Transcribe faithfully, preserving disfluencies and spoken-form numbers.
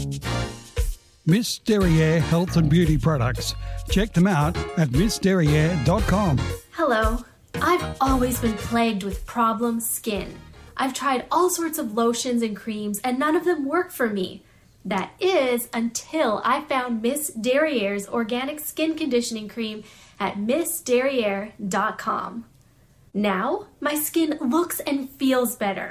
Miss Derriere Health and Beauty Products. Check them out at miss derriere dot com. Hello. I've always been plagued with problem skin. I've tried all sorts of lotions and creams and none of them work for me. That is until I found Miss Derriere's organic skin conditioning cream at miss derriere dot com. Now, my skin looks and feels better.